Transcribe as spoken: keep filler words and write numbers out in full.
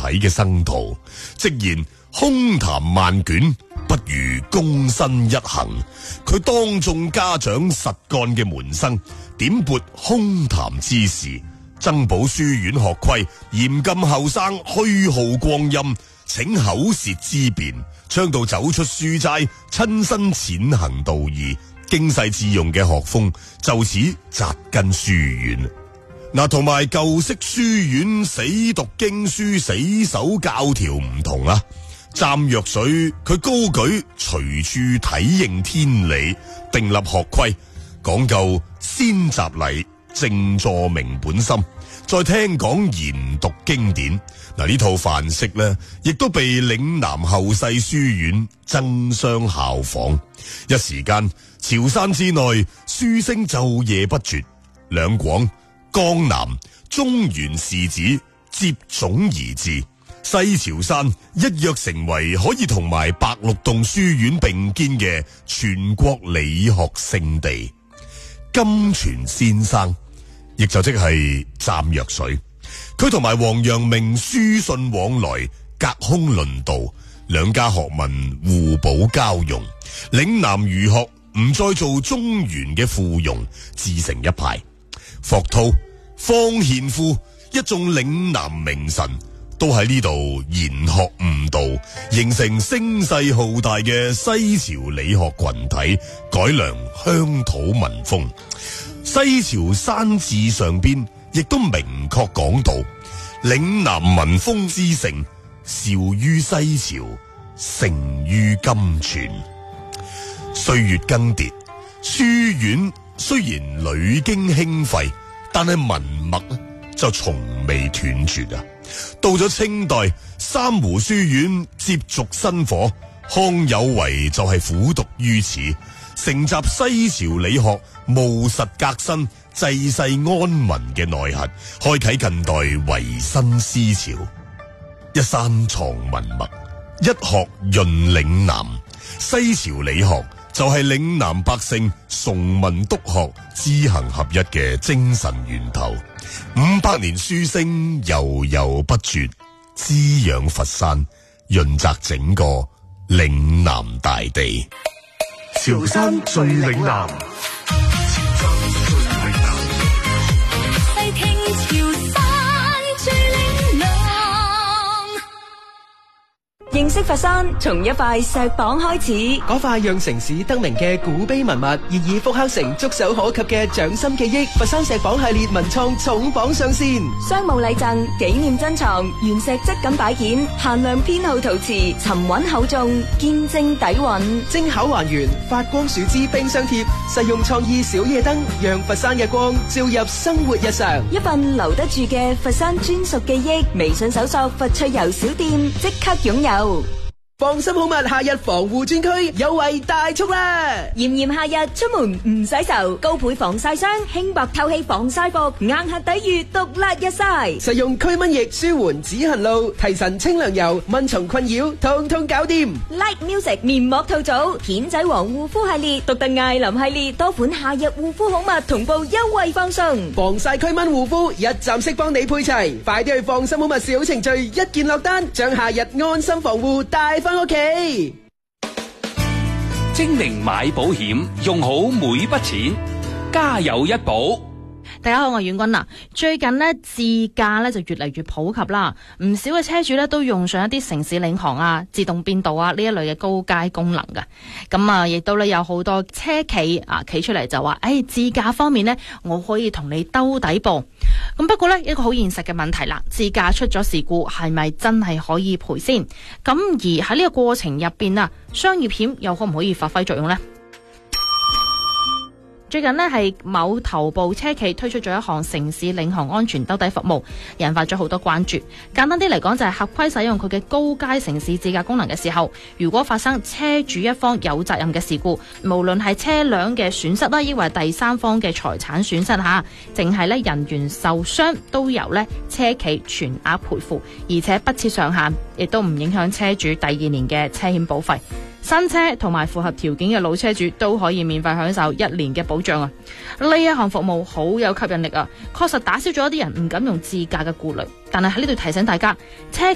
體嘅生徒，直言空談萬卷，不如躬身一行。佢當眾家長實幹嘅門生，點撥空談之事，增補書院學規，嚴禁後生虛耗光陰，請口舌之辯，倡導走出書齋，親身踐行道義，經世致用嘅學風就此扎根書院。嗱，同埋舊式書院死讀經書、死守教條唔同啦。湛若水佢高舉隨處體認天理，訂立學規，講究先習禮，靜坐明本心，再聽講研讀經典。嗱，呢套範式呢，亦都被嶺南後世書院爭相效仿。一時間，潮汕之內書聲晝夜不絕，兩廣、江南、中原士子接踵而至，西潮汕一躍成為可以同埋白鹿洞書院並肩嘅全國理學聖地。金泉先生，亦就即係湛若水，佢同埋王陽明書信往來，隔空論道，兩家學問互補交融，嶺南儒學唔再做中原嘅附庸，自成一派。霍韜、方獻夫一眾嶺南名臣都喺呢度研學悟道，形成聲勢浩大嘅西潮理學群體，改良鄉土民風。西潮山志上邊亦都明確講到，嶺南民風之盛，肇於西潮，盛於金泉。歲月更迭，書院雖然屢經興廢，但係文脈呢就從未斷絕啊！到咗清代，三湖書院接續薪火，康有為就係苦讀於此，承襲西潮理學務實革新、濟世安民嘅內核，開啟近代維新思潮。一山藏文脈，一學潤嶺南。西潮理學就係嶺南百姓崇文篤學、知行合一嘅精神源頭。五百年書聲悠悠不絕，滋養佛山，潤澤整個嶺南大地。 潮汕最嶺南，潮汕最嶺南， 細聽潮汕最嶺南。認識佛山，從一塊石榜開始。 嗰塊讓城市得名嘅古碑文物，現已復刻成觸手可及嘅掌心記憶。佛山石榜系列文創重磅上線， 商務禮贈、紀念珍藏、原石質感擺件、限量編號陶瓷，沉穩厚重，見證底蘊， 精巧還原，發光樹脂冰箱貼，實用創意小夜燈，讓佛山嘅光照入生活日常。 一份留得住嘅佛山專屬記憶。微信搜索佛趣遊小店，即刻擁有。 放心好物夏日防護專區優惠大促啦！ 炎炎夏日出門唔洗愁，高倍防曬霜、輕薄透氣防曬服，硬核抵禦毒辣日曬。 實用驅蚊液舒緩止痕露，提神清涼油，蚊蟲困擾通通搞掂。 Light Music 面膜套組、蜆仔王護膚系列、獨特艾琳系列多款夏日護膚好物同步優惠放送， 防曬驅蚊護膚一站式幫你配齊，快啲去放心好物小程序一鍵落單，將夏日安心防護帶翻屋企。 精明買保險，用好每筆錢，家有一保。 大家好，我係阮君娜。最近呢，自駕呢就越嚟越普及啦，唔少嘅車主呢都用上一啲城市領航啊、自動變道啊呢一類嘅高階功能㗎。咁啊，亦都咧有好多車企啊企出嚟就話，誒、哎，自駕方面呢，我可以同你兜底部。咁不過呢，一個好現實嘅問題啦，自駕出咗事故係咪真係可以賠先？咁而喺呢個過程入邊啊，商業險又可唔可以發揮作用呢？最近呢，係某頭部車企推出咗一項城市領航安全兜底服務，引發咗好多關注。簡單啲嚟講，就係合規使用佢嘅高階城市自駕功能嘅時候，如果發生車主一方有責任嘅事故，無論係車輛嘅損失啦，抑或係第三方嘅財產損失吓，淨係咧人員受傷都由咧車企全額賠付，而且不設上限，亦都唔影響車主第二年嘅車險保費。新車同埋符合條件嘅老車主都可以免費享受一年嘅保障啊！呢一項服務好有吸引力啊，確實打消咗一啲人唔敢用自駕嘅顧慮。但係喺呢度提醒大家，車